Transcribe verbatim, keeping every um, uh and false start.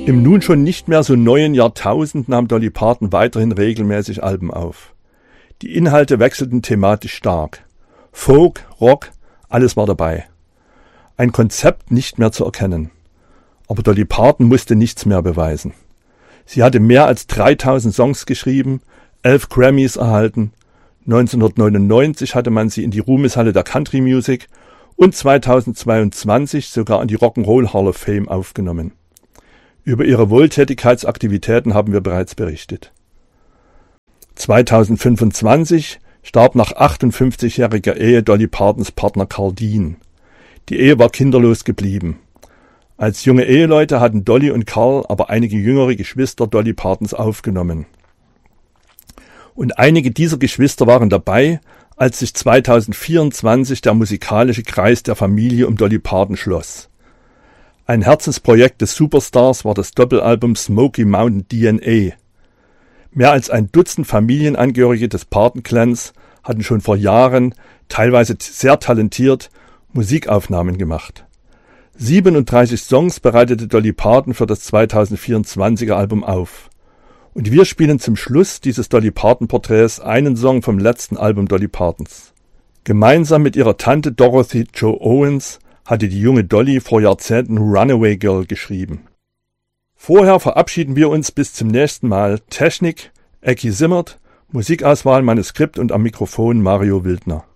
Im nun schon nicht mehr so neuen Jahrtausend nahm Dolly Parton weiterhin regelmäßig Alben auf. Die Inhalte wechselten thematisch stark. Folk, Rock, alles war dabei. Ein Konzept nicht mehr zu erkennen. Aber Dolly Parton musste nichts mehr beweisen. Sie hatte mehr als dreitausend Songs geschrieben, elf Grammys erhalten, neunzehnhundertneunundneunzig hatte man sie in die Ruhmeshalle der Country Music und zweitausendzweiundzwanzig sogar in die Rock'n'Roll Hall of Fame aufgenommen. Über ihre Wohltätigkeitsaktivitäten haben wir bereits berichtet. zweitausendfünfundzwanzig starb nach achtundfünfzigjähriger Ehe Dolly Partons Partner Carl Dean. Die Ehe war kinderlos geblieben. Als junge Eheleute hatten Dolly und Carl aber einige jüngere Geschwister Dolly Partons aufgenommen. Und einige dieser Geschwister waren dabei, als sich zweitausendvierundzwanzig der musikalische Kreis der Familie um Dolly Parton schloss. Ein Herzensprojekt des Superstars war das Doppelalbum Smoky Mountain D N A. Mehr als ein Dutzend Familienangehörige des Parton-Clans hatten schon vor Jahren, teilweise sehr talentiert, Musikaufnahmen gemacht. siebenunddreißig Songs bereitete Dolly Parton für das zweitausendvierundzwanziger Album auf. Und wir spielen zum Schluss dieses Dolly Parton-Porträts einen Song vom letzten Album Dolly Partons. Gemeinsam mit ihrer Tante Dorothy Jo Owens hatte die junge Dolly vor Jahrzehnten Runaway Girl geschrieben. Vorher verabschieden wir uns bis zum nächsten Mal. Technik Ecki Simmert, Musikauswahl, Manuskript und am Mikrofon Mario Wildner.